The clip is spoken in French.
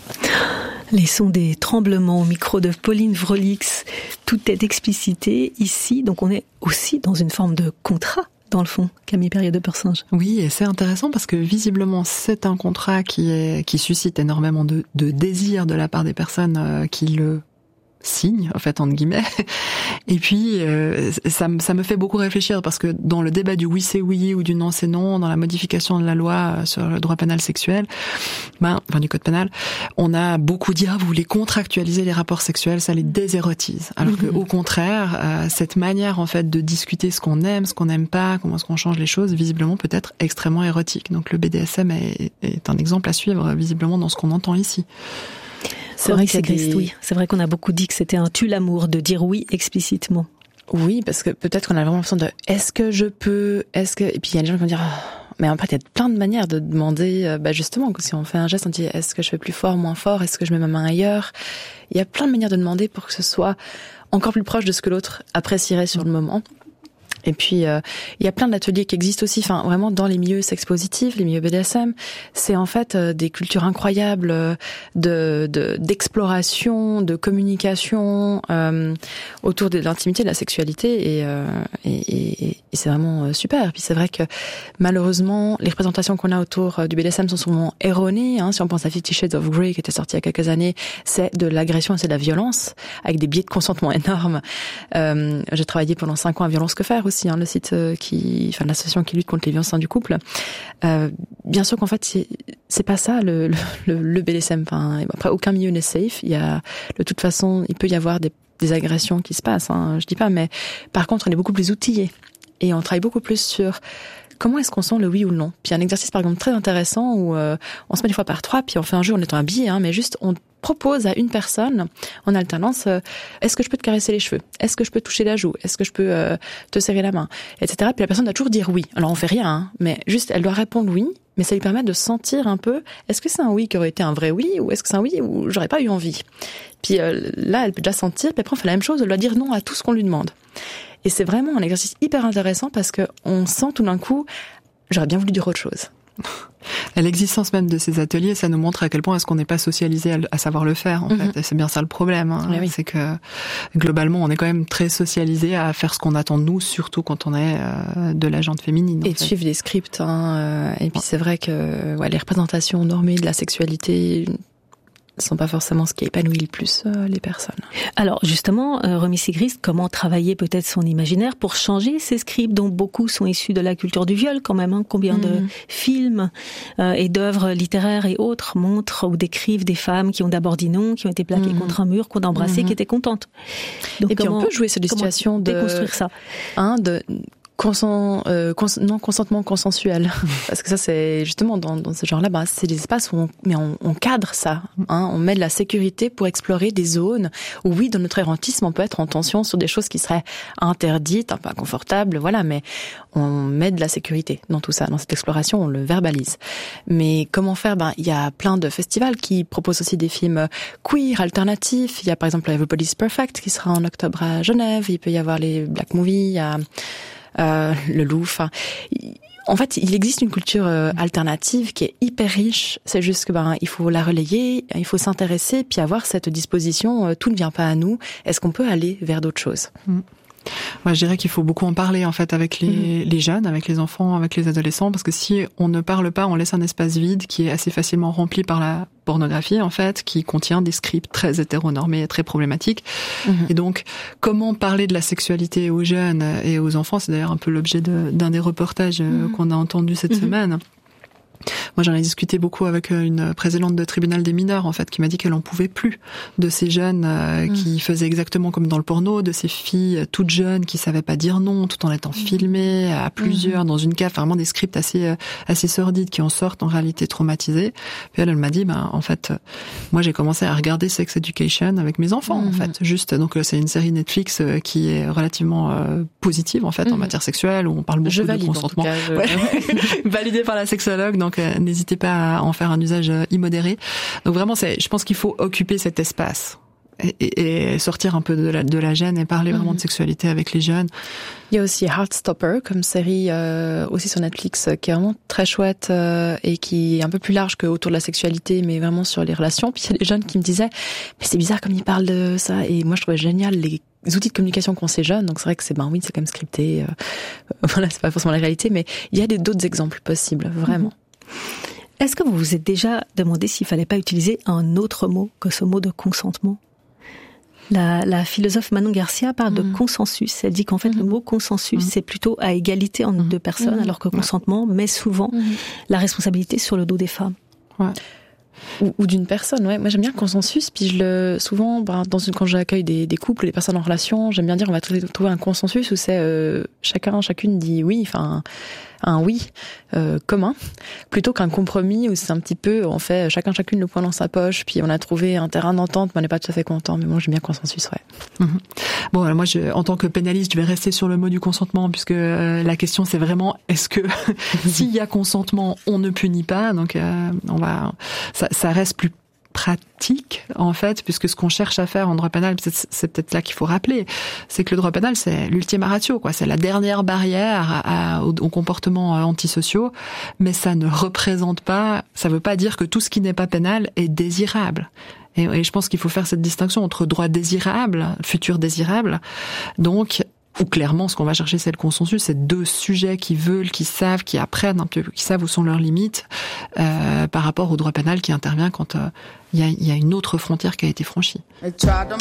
Les sons des tremblements au micro de Pauline Wrolix, tout est explicité ici, donc on est aussi dans une forme de contrat, dans le fond, Camille Perrier de Pursinge. Oui, et c'est intéressant parce que visiblement c'est un contrat qui suscite énormément de désir de la part des personnes qui le signe, en fait, entre guillemets. Et puis, ça me fait beaucoup réfléchir parce que dans le débat du oui c'est oui ou du non c'est non, dans la modification de la loi sur le droit pénal sexuel, du code pénal, on a beaucoup dit, vous voulez contractualiser les rapports sexuels, ça les désérotise. Alors que, au contraire, cette manière, en fait, de discuter ce qu'on aime, ce qu'on n'aime pas, comment est-ce qu'on change les choses, visiblement peut être extrêmement érotique. Donc le BDSM est un exemple à suivre, visiblement, dans ce qu'on entend ici. C'est vrai que c'est Christ, oui. C'est vrai qu'on a beaucoup dit que c'était un tue l'amour de dire oui explicitement. Oui, parce que peut-être qu'on a vraiment l'impression de est-ce que je peux, et puis il y a des gens qui vont dire mais en fait il y a plein de manières de demander, justement, si on fait un geste, on dit est-ce que je fais plus fort, moins fort, est-ce que je mets ma main ailleurs. Il y a plein de manières de demander pour que ce soit encore plus proche de ce que l'autre apprécierait sur le moment. Et puis il y a plein d'ateliers qui existent aussi, vraiment dans les milieux sex-positifs, les milieux BDSM, c'est en fait des cultures incroyables d'exploration, de communication autour de l'intimité, de la sexualité, et c'est vraiment super. Et puis c'est vrai que malheureusement les représentations qu'on a autour du BDSM sont souvent erronées. Si on pense à 50 Shades of Grey qui était sorti il y a quelques années, c'est de l'agression et c'est de la violence avec des biais de consentement énormes. J'ai travaillé pendant 5 ans à Violence Que Faire aussi, le site l'association qui lutte contre les violences au sein du couple. Bien sûr qu'en fait c'est pas ça le BDSM. Après aucun milieu n'est safe. Il y a de toute façon il peut y avoir des agressions qui se passent. Je dis pas, mais par contre on est beaucoup plus outillés et on travaille beaucoup plus sur comment est-ce qu'on sent le oui ou le non. Puis un exercice par exemple très intéressant où on se met des fois par 3, puis on fait un jeu en étant habillé, mais juste on propose à une personne en alternance est-ce que je peux te caresser les cheveux, est-ce que je peux te toucher la joue, est-ce que je peux te serrer la main, etc. Puis la personne doit toujours dire oui. Alors on fait rien, mais juste elle doit répondre oui, mais ça lui permet de sentir un peu est-ce que c'est un oui qui aurait été un vrai oui, ou est-ce que c'est un oui où j'aurais pas eu envie. Puis là elle peut déjà sentir, puis après on fait la même chose, elle doit dire non à tout ce qu'on lui demande. Et c'est vraiment un exercice hyper intéressant parce que on sent tout d'un coup j'aurais bien voulu dire autre chose. L'existence même de ces ateliers, ça nous montre à quel point est-ce qu'on n'est pas socialisé à savoir le faire, en fait. Et c'est bien ça le problème. Oui. C'est que, globalement, on est quand même très socialisé à faire ce qu'on attend de nous, surtout quand on est de la gente féminine. Et de suivre des scripts. Et puis c'est vrai que les représentations normées de la sexualité sont pas forcément ce qui épanouit le plus les personnes. Alors justement, Romy Sigrist, comment travailler peut-être son imaginaire pour changer ces scripts dont beaucoup sont issus de la culture du viol quand même. Combien de films et d'œuvres littéraires et autres montrent ou décrivent des femmes qui ont d'abord dit non, qui ont été plaquées contre un mur, qu'on a embrassé, qui étaient contentes. Donc, et puis on peut jouer sur des situations de déconstruire ça. Non consentement consensuel, parce que ça c'est justement dans ce genre-là, c'est des espaces où on cadre ça, on met de la sécurité pour explorer des zones où oui, dans notre érotisme on peut être en tension sur des choses qui seraient interdites, un peu inconfortables, mais on met de la sécurité dans tout ça, dans cette exploration, on le verbalise. Mais comment faire? Il y a plein de festivals qui proposent aussi des films queer alternatifs. Il y a par exemple Everybody's Perfect qui sera en octobre à Genève. Il peut y avoir les Black Movies, il y a le Loup. En fait, il existe une culture alternative qui est hyper riche. C'est juste que il faut la relayer, il faut s'intéresser, puis avoir cette disposition. Tout ne vient pas à nous. Est-ce qu'on peut aller vers d'autres choses? Moi, je dirais qu'il faut beaucoup en parler en fait avec les jeunes, avec les enfants, avec les adolescents, parce que si on ne parle pas, on laisse un espace vide qui est assez facilement rempli par la pornographie en fait, qui contient des scripts très hétéronormés, très problématiques. Et donc, comment parler de la sexualité aux jeunes et aux enfants, c'est d'ailleurs un peu l'objet d'un des reportages qu'on a entendu cette semaine. Moi, j'en ai discuté beaucoup avec une présidente de tribunal des mineurs, en fait, qui m'a dit qu'elle en pouvait plus de ces jeunes qui faisaient exactement comme dans le porno, de ces filles toutes jeunes qui savaient pas dire non, tout en étant filmées à plusieurs dans une cave, vraiment des scripts assez sordides qui en sortent en réalité traumatisés. Puis elle m'a dit, en fait, moi j'ai commencé à regarder Sex Education avec mes enfants, en fait, juste. Donc c'est une série Netflix qui est relativement positive en fait en matière sexuelle, où on parle beaucoup de consentement, validé par la sexologue. Donc n'hésitez pas à en faire un usage immodéré. Donc vraiment, je pense qu'il faut occuper cet espace et sortir un peu de la gêne et parler vraiment de sexualité avec les jeunes. Il y a aussi Heartstopper comme série aussi sur Netflix qui est vraiment très chouette et qui est un peu plus large que autour de la sexualité, mais vraiment sur les relations. Puis il y a des jeunes qui me disaient mais c'est bizarre comme ils parlent de ça, et moi je trouvais génial les outils de communication qu'ont ces jeunes. Donc c'est vrai que c'est quand même scripté. Voilà, c'est pas forcément la réalité, mais il y a d'autres exemples possibles, vraiment. Est-ce que vous vous êtes déjà demandé s'il fallait pas utiliser un autre mot que ce mot de consentement? La philosophe Manon Garcia parle de consensus. Elle dit qu'en fait, le mot consensus, c'est plutôt à égalité entre deux personnes, alors que consentement met souvent la responsabilité sur le dos des femmes. Ouais. Ou d'une personne, ouais. Moi, j'aime bien le consensus, puis souvent, quand j'accueille des couples, des personnes en relation, j'aime bien dire, on va trouver un consensus où c'est, chacune dit oui, enfin, un oui, commun, plutôt qu'un compromis où c'est un petit peu, on fait chacune le poing dans sa poche, puis on a trouvé un terrain d'entente, mais on n'est pas tout à fait content, mais moi, j'aime bien le consensus, ouais. Bon, alors moi, en tant que pénaliste, je vais rester sur le mot du consentement, puisque la question, c'est vraiment, est-ce que s'il y a consentement, on ne punit pas? Donc, ça reste plus pratique, en fait, puisque ce qu'on cherche à faire en droit pénal, c'est peut-être là qu'il faut rappeler, c'est que le droit pénal, c'est l'ultima ratio, quoi. C'est la dernière barrière aux comportements antisociaux, mais ça ne représente pas, ça veut pas dire que tout ce qui n'est pas pénal est désirable. Et je pense qu'il faut faire cette distinction entre droit désirable, futur désirable, donc, où clairement, ce qu'on va chercher, c'est le consensus, c'est deux sujets qui veulent, qui savent, qui apprennent un peu, qui savent où sont leurs limites, par rapport au droit pénal qui intervient quand il y a une autre frontière qui a été franchie.